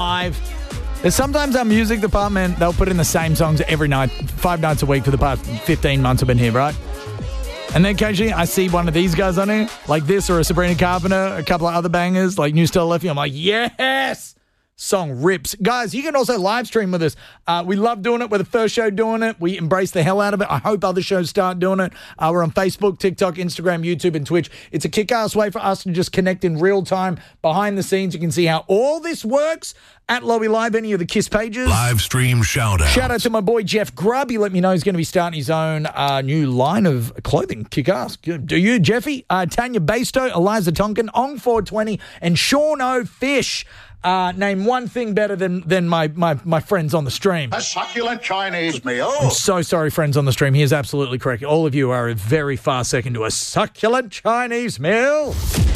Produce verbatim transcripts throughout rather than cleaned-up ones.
Live. There's sometimes our music department, they'll put in the same songs every night, five nights a week for the past fifteen months I've been here, right? And then occasionally I see one of these guys on here, like this or a Sabrina Carpenter, a couple of other bangers, like New Style Lefty. I'm like, yes! Song rips. Guys, you can also live stream with us. Uh, we love doing it. We're the first show doing it. We embrace the hell out of it. I hope other shows start doing it. Uh, we're on Facebook, TikTok, Instagram, YouTube, and Twitch. It's a kick-ass way for us to just connect in real time behind the scenes. You can see how all this works at Lowy Live, any of the KISS pages. Live stream shout out. Shout out to my boy Jeff Grubb. He let me know he's going to be starting his own uh, new line of clothing. Kick-ass. Do you, Jeffy? Uh, Tanya Basto, Eliza Tonkin, Ong four twenty, and Sean O. Fish. Uh, name one thing better than than my, my, my friends on the stream. A succulent Chinese meal. I'm so sorry, friends on the stream. He is absolutely correct. All of you are a very far second to a succulent Chinese meal.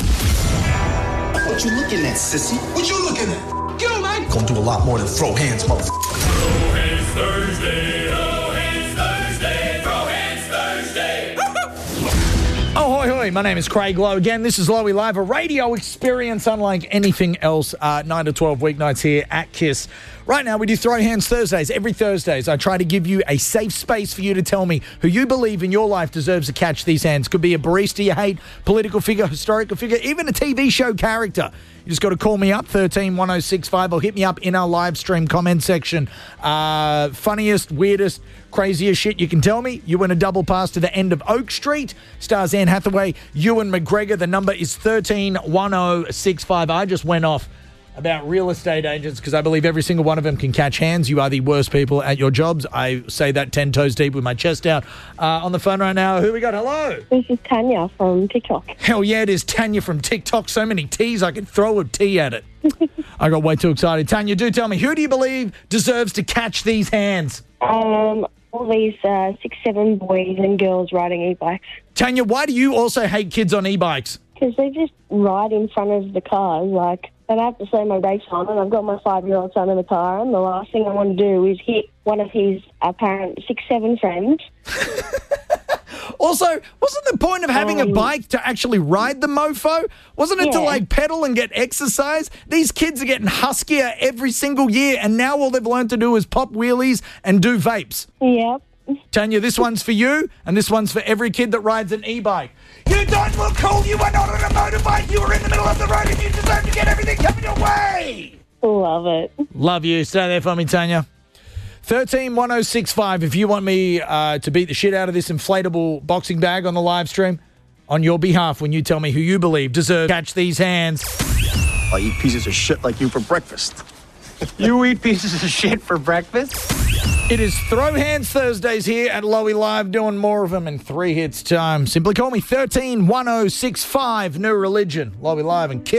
What you looking at, sissy? What you looking at? Get on, man. Gonna do a lot more than throw hands, motherfucker. Throw hands Thursday. Throw hands Thursday. Throw hands Thursday. Oh, hoi, hoi. My name is Craig Lowe. Again, this is Lowy Live, a radio experience unlike anything else. Uh, nine to twelve weeknights here at KISS. Right now, we do Throw Hands Thursdays. Every Thursdays, I try to give you a safe space for you to tell me who you believe in your life deserves to catch these hands. Could be a barista you hate, political figure, historical figure, even a T V show character. You just got to call me up, one three one oh six five, or hit me up in our live stream comment section. Uh, funniest, weirdest, craziest shit you can tell me. You win a double pass to the end of Oak Street. Stars Anne Hathaway, Ewan McGregor. The number is one three one oh six five. I just went off about real estate agents because I believe every single one of them can catch hands. You are the worst people at your jobs. I say that ten toes deep with my chest out. Uh, on the phone right now, who we got? Hello. This is Tanya from TikTok. Hell yeah, it is Tanya from TikTok. So many T's, I could throw a T at it. I got way too excited. Tanya, do tell me, who do you believe deserves to catch these hands? Um, all these uh, six, seven boys and girls riding e-bikes. Tanya, why do you also hate kids on e-bikes? Because they just ride in front of the cars, like... And I have to slam my brakes on, and I've got my five-year-old son in the car, and the last thing I want to do is hit one of his apparent six, seven friends. Also, wasn't the point of having um, a bike to actually ride the mofo? Wasn't it yeah. to, like, pedal and get exercise? These kids are getting huskier every single year, and now all they've learned to do is pop wheelies and do vapes. Yep. Tanya, this one's for you, and this one's for every kid that rides an e-bike. You don't look cool. You are not on a motorbike. You are in the middle of the road, and you deserve to get everything coming your way. Love it. Love you. Stay there for me, Tanya. one three one oh six five if you want me uh, to beat the shit out of this inflatable boxing bag on the live stream on your behalf when you tell me who you believe deserves to catch these hands. I eat pieces of shit like you for breakfast. You eat pieces of shit for breakfast? It is Throw Hands Thursdays here at Lowy Live, doing more of them in three hits time. Simply call me one three one oh six five, New Religion, Lowy Live and KISS.